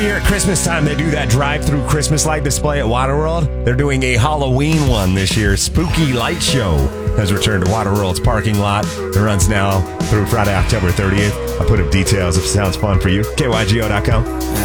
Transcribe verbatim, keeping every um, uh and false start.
every year at Christmas time, they do that drive-through Christmas light display at Waterworld. They're doing a Halloween one this year. Spooky Light Show has returned to Waterworld's parking lot. It runs now through Friday, October thirtieth. I'll put up details if it sounds fun for you. K Y G O dot com.